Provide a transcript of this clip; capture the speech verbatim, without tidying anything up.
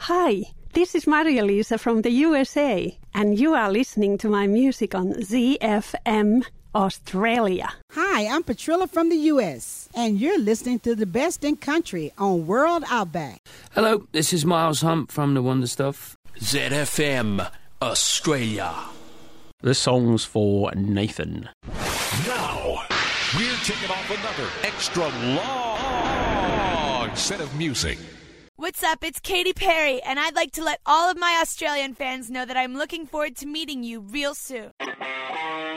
Hi, this is Maria-Lisa from the U S A, and you are listening to my music on Z F M Australia. Hi, I'm Patrilla from the U S, and you're listening to the best in country on World Outback. Hello, this is Miles Hump from The Wonder Stuff. Z F M Australia. This song's for Nathan. Now, we're kicking off another extra long set of music. What's up? It's Katy Perry, and I'd like to let all of my Australian fans know that I'm looking forward to meeting you real soon.